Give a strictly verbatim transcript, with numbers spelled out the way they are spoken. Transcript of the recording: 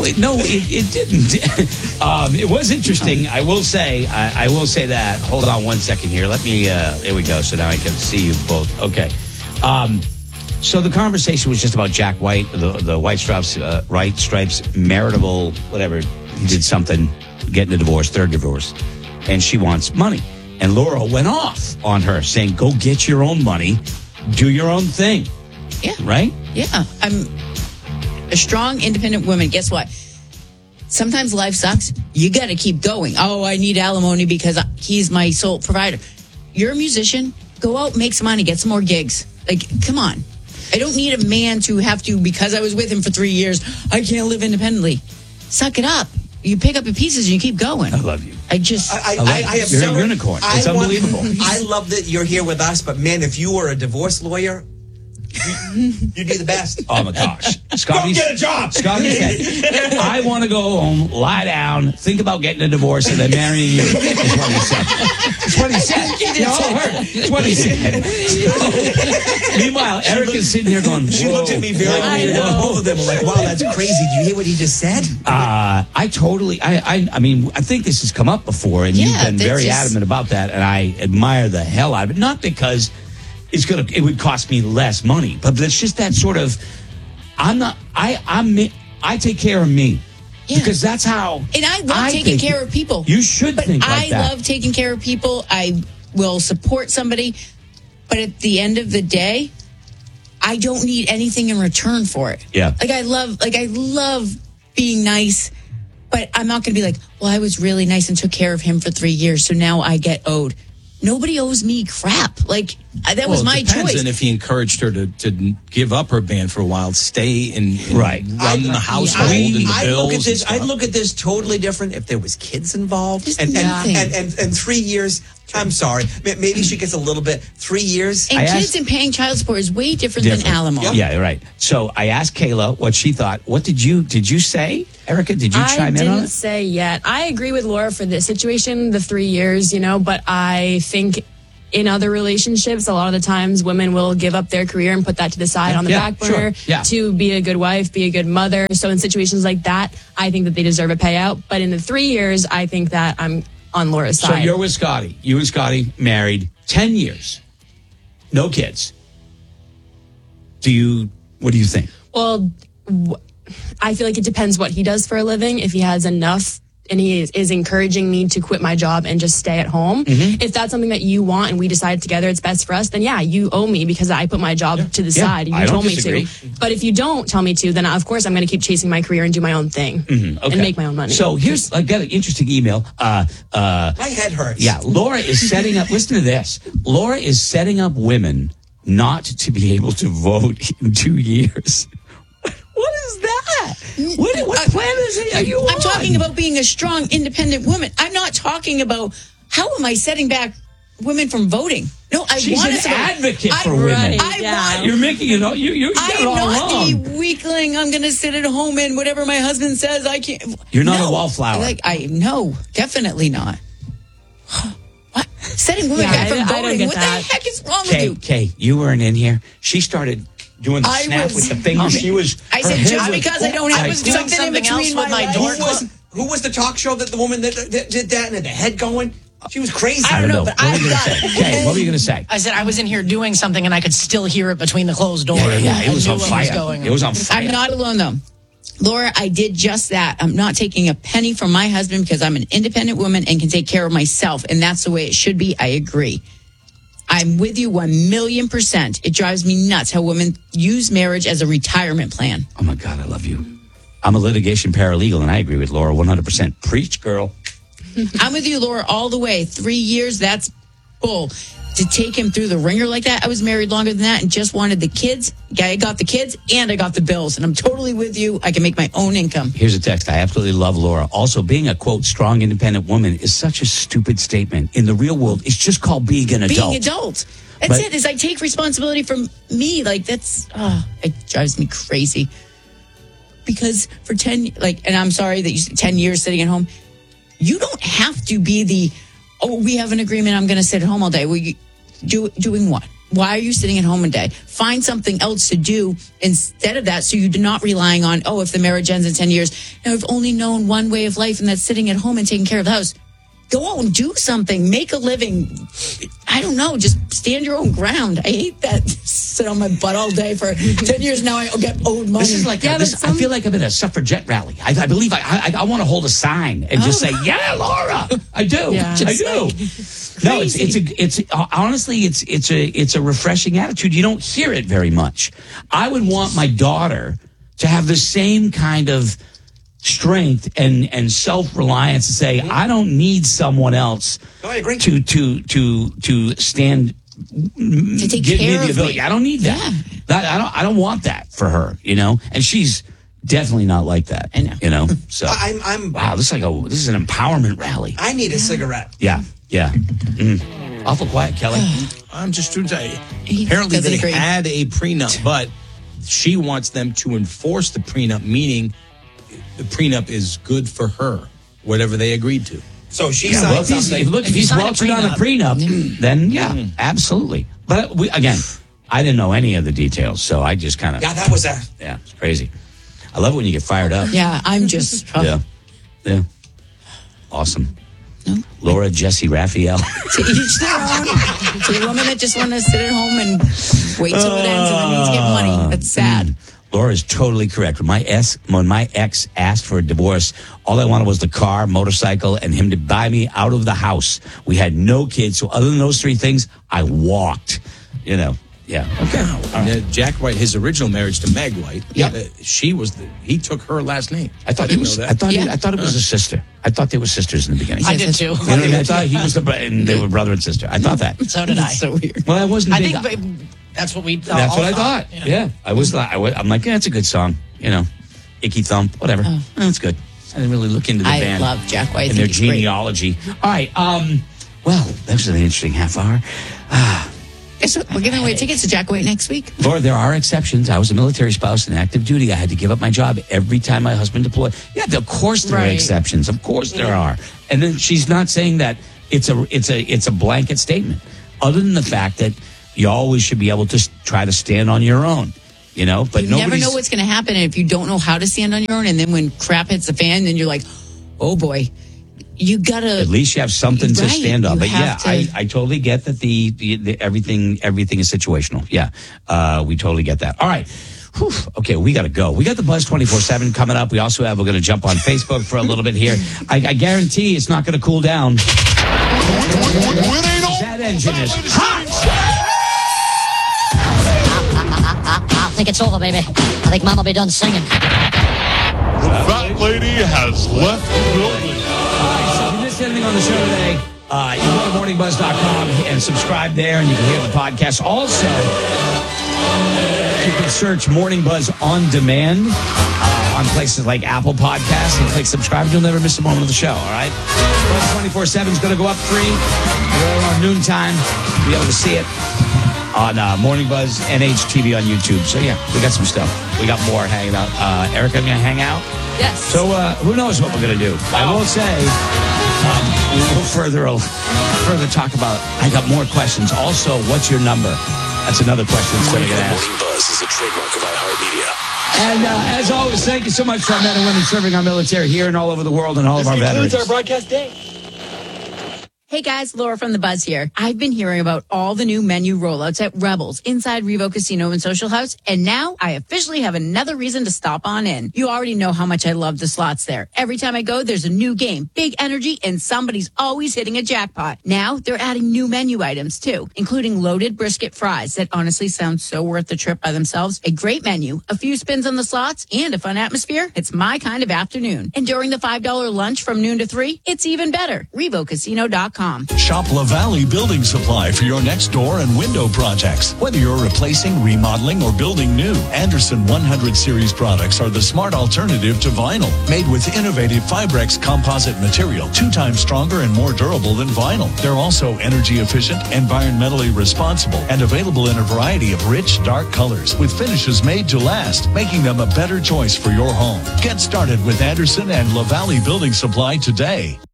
No, it, no, it, it didn't. um, it was interesting. I will say, I, I will say that. Hold on one second here. Let me, uh, here we go. So now I can see you both. Okay. Um, so the conversation was just about Jack White, the, the White Stripes, uh, White Stripes, maritable, whatever. He did something, getting a divorce, third divorce. And she wants money. And Laura went off on her saying, go get your own money. Do your own thing. Yeah. Right? Yeah. I'm a strong, independent woman. Guess what? Sometimes life sucks. You got to keep going. Oh, I need alimony because he's my sole provider. You're a musician. Go out, make some money, get some more gigs. Like, come on. I don't need a man to have to, because I was with him for three years, I can't live independently. Suck it up. You pick up your pieces and you keep going. I love you. I just... I, I, I, love I, you. I have You're several, a unicorn. It's I unbelievable. Want, I love that you're here with us, but man, if you were a divorce lawyer, you'd be the best. Oh my gosh. Scotty, Go get a job. Scotty said, I want to go home, lie down, think about getting a divorce, and then marrying you. That's what he said. That's what he said. You all heard it. That's what he said. So, meanwhile, Eric is sitting here going, She looked at me very weird. Both of them were like, wow, that's crazy. Do you hear what he just said? Uh, I totally, I, I, I mean, I think this has come up before, and Yeah, you've been that's very just- adamant about that, and I admire the hell out of it. Not because it's gonna, it would cost me less money, but it's just that sort of, I'm not, I, I'm, me- I take care of me. Yeah. Because that's how. And I love I taking think care of people. You should but think like I that. love taking care of people. I will support somebody. But at the end of the day, I don't need anything in return for it. Yeah. Like I love, like I love being nice, but I'm not going to be like, well, I was really nice and took care of him for three years, so now I get owed. Nobody owes me crap. Like that well, was it my depends. choice. And if he encouraged her to, to give up her band for a while, stay and, and Right. run I- the household I, and the I bills. look at this. and I stuff. look at this totally different if there was kids involved, Just and and, nothing. and and and three years. I'm sorry. May- Maybe she gets a little bit. Three years. and I kids asked- and paying child support is way different, Different. than alimony. Yeah, right. So I asked Kayla what she thought. What did you did you say, Erica? Did you I chime in didn't on it? say yet. I agree with Laura for this situation, the three years, you know, but I think in other relationships, a lot of the times women will give up their career and put that to the side on the Yeah, back burner sure. Yeah. to be a good wife, be a good mother. So in situations like that, I think that they deserve a payout. But in the three years, I think that I'm on Laura's So side. you're with Scotty. You and Scotty married ten years, no kids. Do you? What do you think? Well, w- I feel like it depends what he does for a living. If he has enough and he is, is encouraging me to quit my job and just stay at home, Mm-hmm. if that's something that you want and we decide together it's best for us, then yeah, you owe me because I put my job to the Yeah, side and I you don't told me disagree. to. But if you don't tell me to, then of course I'm going to keep chasing my career and do my own thing Okay. and make my own money. So here's I got an interesting email. Uh, uh, My head hurts. yeah, Laura is setting up. Listen to this. Laura is setting up women not to be able to vote in two years. What is that? What, what planet is it? Are you I'm on? talking about being a strong, independent woman. I'm not talking about how am I setting back women from voting. No, I She's want an us to- advocate I- for women. I Yeah. want. You're making it all. You you got I it am all not wrong. the weakling. I'm going to sit at home and whatever my husband says, I can't. You're not a No. wallflower. Like I no, definitely not. What? Setting women Yeah, back from I- I don't voting? get What that. the heck is wrong with Kay, you? Kay, you weren't in here. She started doing the I snap was- with the finger. She was. I her said head just was- because I don't have I was doing something in something between else my with my legs. Who door was who was the talk show that the woman that, that did that and had the head going? She was crazy. I don't know, What but were I've you gonna got say? it. Kay, what were you going to say? I said I was in here doing something and I could still hear it between the closed door. Yeah, yeah, it I was knew on what fire. Was going It was on fire. I'm not alone though. Laura, I did just that. I'm not taking a penny from my husband because I'm an independent woman and can take care of myself. And that's the way it should be. I agree. I'm with you one million percent. It drives me nuts how women use marriage as a retirement plan. Oh my God, I love you. I'm a litigation paralegal, and I agree with Laura one hundred percent. Preach, girl. I'm with you, Laura, all the way. Three years, that's bull. To take him through the ringer like that, I was married longer than that and just wanted the kids. I got the kids and I got the bills. And I'm totally with you. I can make my own income. Here's a text. I absolutely love Laura. Also, being a, quote, strong, independent woman is such a stupid statement. In the real world, it's just called being an adult. Being adult. That's But- it. Is I take responsibility from me. Like that's oh, it drives me crazy. Because for ten, like, and I'm sorry that you said ten years sitting at home. You don't have to be the. Oh, we have an agreement. I'm going to sit at home all day. We do doing what? Why are you sitting at home a day? Find something else to do instead of that, so you're not relying on, oh, if the marriage ends in ten years, now I've only known one way of life, and that's sitting at home and taking care of the house. Go out and do something. Make a living. I don't know. Just stand your own ground. I hate that. Sit on my butt all day for ten years. Now I get owed money. This is like yeah, a, this, some, I feel like I'm in a suffragette rally. I, I believe I I, I want to hold a sign and just Oh. say, "Yeah, Laura, I do, Yeah. I Just do." like, no, it's it's crazy. a it's uh, honestly it's it's a it's a refreshing attitude. You don't hear it very much. I would want my daughter to have the same kind of strength and and self-reliance to say, I don't need someone else No, I agree. to to to to stand to take give me care the of ability. me. I don't need that. Yeah. That- I don't I don't want that for her, you know? And she's definitely not like that. I know. You know? So I'm, I'm, wow, this is like a this is an empowerment rally. I need a cigarette. Yeah. Yeah. Mm. Awful quiet, Kelly. I'm just trying to say, He apparently doesn't they agree. had a prenup, but she wants them to enforce the prenup, meaning the prenup is good for her, whatever they agreed to. So she Yeah, signed well, if he's, something. if, look, if If you he's sign a welching on a prenup- prenup, then yeah, absolutely. But we, again, I didn't know any of the details, so I just kind of yeah, that was a. yeah, it's crazy. I love it when you get fired up. Yeah, I'm just. Yeah. Yeah. Awesome. Laura Jesse Raphael. To each their own. To the woman that just want to sit at home and wait till it ends and then needs to get money. That's sad. Laura is totally correct. When my ex, when my ex asked for a divorce, all I wanted was the car, motorcycle, and him to buy me out of the house. We had no kids, so other than those three things, I walked. You know, yeah. Okay. And, uh, Jack White, his original marriage to Meg White, Yeah. uh, she was the, he took her last name. I thought it didn't was. know I that. thought. Yeah. It, I thought it was a sister. I thought they were sisters in the beginning. I did too. You know what I mean? I thought he was the bro- and they were brother and sister. I thought that. So did I. So weird. Well, I wasn't. I big think on- but that's what we. Thought, That's all what I thought. Yeah. I was like, I was, I'm like, yeah, it's a good song. You know, Icky Thump, whatever. Oh. That's good. I didn't really look into the I band. love Jack White. I and think their he's great. genealogy. All right. Um. Well, that was an interesting half hour. Ah, Guess what? We're giving away tickets to Jack White next week. Laura, there are exceptions. I was a military spouse in active duty. I had to give up my job every time my husband deployed. Yeah, of course there are Right. exceptions. Of course there are. And then she's not saying that it's a it's a it's a blanket statement. Other than the fact that you always should be able to s- try to stand on your own. You know, but You never nobody's know what's going to happen if you don't know how to stand on your own. And then when crap hits the fan, then you're like, oh boy, you got to. at least you have something to Right, stand on. you But yeah, have to- I, I totally get that the, the, the everything everything is situational. Yeah, uh, we totally get that. All right. Whew. Okay, we got to go. We got the Buzz twenty-four seven coming up. We also have, we're going to jump on Facebook for a little bit here. I, I guarantee it's not going to cool down. That engine is hot. I think it's over, baby. I think Mom will be done singing. That lady has left the building. If you missed anything on the show today, uh, you go to morning buzz dot com and subscribe there, and you can hear the podcast. Also, you can search Morning Buzz on demand uh, on places like Apple Podcasts and click subscribe. You'll never miss a moment of the show, all right? Buzz twenty-four seven is going to go up free around noontime. You'll be able to see it on uh, Morning Buzz N H T V on YouTube. So, yeah, we got some stuff. We got more hanging out. Uh, Erica, going to hang out? Yes. So uh, who knows what we're going to do? I will say, um, we will further further talk about. I got more questions. Also, what's your number? That's another question that's going to get asked. Morning Buzz is a trademark of iHeartMedia. And uh, as always, thank you so much to our men and women serving our military here and all over the world, and all of our veterans. broadcast day. Hey guys, Laura from The Buzz here. I've been hearing about all the new menu rollouts at Rebels inside Revo Casino and Social House, and now I officially have another reason to stop on in. You already know how much I love the slots there. Every time I go, there's a new game, big energy, and somebody's always hitting a jackpot. Now they're adding new menu items too, including loaded brisket fries that honestly sound so worth the trip by themselves. A great menu, a few spins on the slots, and a fun atmosphere. It's my kind of afternoon. And during the five dollar lunch from noon to three, it's even better. Revo Casino dot com. Shop La Valley Building Supply for your next door and window projects. Whether you're replacing, remodeling, or building new, Anderson one hundred series products are the smart alternative to vinyl. Made with innovative Fibrex composite material, two times stronger and more durable than vinyl. They're also energy efficient, environmentally responsible, and available in a variety of rich, dark colors with finishes made to last, making them a better choice for your home. Get started with Anderson and La Valley Building Supply today.